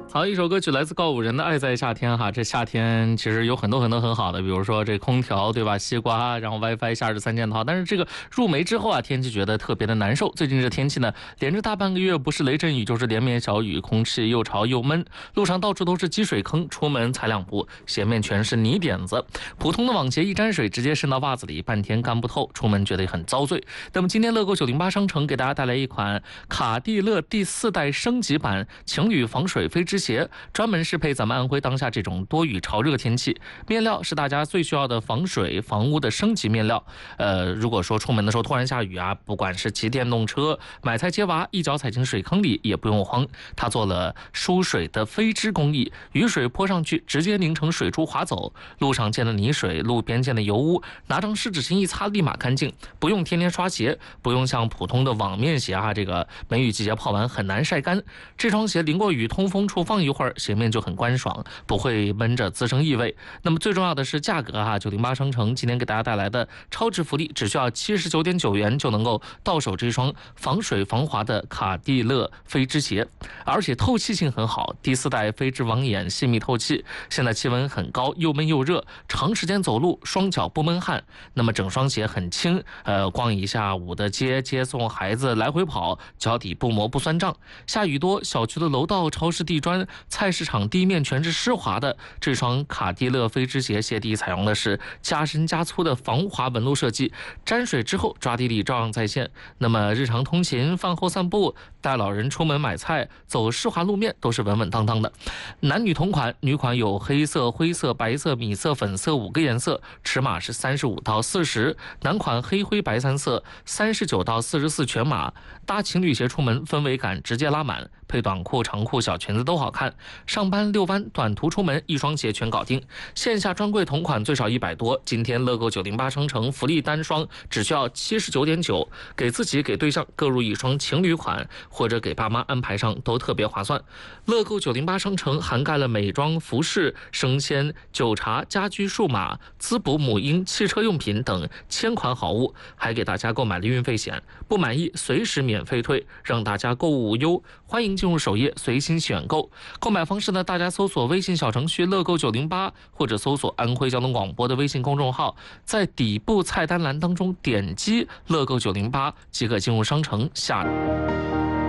好，一首歌曲来自告五人的《爱在夏天》哈，这夏天其实有很多很好的，比如说这空调对吧，西瓜，然后 WiFi 夏日三件套。但是这个入梅之后啊，天气觉得特别的难受。最近这天气呢，连着大半个月不是雷阵雨就是连绵小雨，空气又潮又闷，路上到处都是积水坑，出门踩两步，鞋面全是泥点子。普通的网鞋一沾水，直接渗到袜子里，半天干不透，出门觉得很遭罪。那么今天乐购908商城给大家带来一款卡地乐第4代升级版情侣防水飞织鞋，专门适配咱们安徽当下这种多雨潮热天气。面料是大家最需要的防水防污的升级面料。如果说出门的时候突然下雨啊，不管是骑电动车、买菜接娃，一脚踩进水坑里也不用慌，它做了疏水的飞织工艺，雨水泼上去直接凝成水珠滑走，路上见的泥水、路边见的油污，拿张湿纸巾一擦立马干净，不用天天刷鞋，不用像普通的网面鞋这个梅雨季节泡完很难晒干。这双鞋淋过雨通风处放一会儿，鞋面就很干爽，不会闷着滋生异味。那么最重要的是价格908商城今天给大家带来的超值福利，只需要79.9元就能够到手这双防水防滑的卡地乐飞织鞋，而且透气性很好，第4代飞织网眼细密透气。现在气温很高，又闷又热，长时间走路双脚不闷汗。那么整双鞋很轻，逛一下午的街，接送孩子来回跑，脚底不磨不酸胀。下雨多，小区的楼道、超市地砖、菜市场地面全是湿滑的。这双卡地乐飞织鞋鞋底采用的是加深加粗的防滑纹路设计，沾水之后抓地力照样在线。那么日常通勤、饭后散步、带老人出门买菜、走湿滑路面都是稳稳当当的。男女同款，女款有黑色、灰色、白色、米色、粉色5个颜色，尺码是35到40。男款黑灰白3色，39到44全码。搭情侣鞋出门氛围感直接拉满，配短裤、长裤、小裙子都好看。上班遛弯、短途出门，一双鞋全搞定。线下专柜同款最少100多，今天乐购908商城福利单双只需要79.9，给自己给对象各入一双情侣款，或者给爸妈安排上都特别划算。乐购908商城涵盖了美妆、服饰、生鲜、酒茶、家居、数码、滋补、母婴、汽车用品等1000款好物，还给大家购买了运费险，不满意随时免费退，让大家购物无忧。欢迎进入首页随心选购。购买方式呢，大家搜索微信小程序乐购908，或者搜索安徽交通广播的微信公众号，在底部菜单栏当中点击乐购908即可进入商城下。